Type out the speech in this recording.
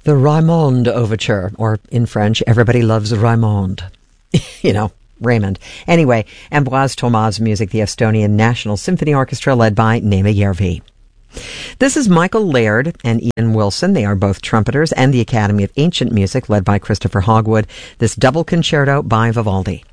The Raymond Overture, or in French, Everybody Loves Raymond. Raymond. Anyway, Ambroise Thomas' music, the Estonian National Symphony Orchestra, led by Neeme Järvi. This is Michael Laird and Ian Wilson. They are both trumpeters, and the Academy of Ancient Music, led by Christopher Hogwood. This double concerto by Vivaldi.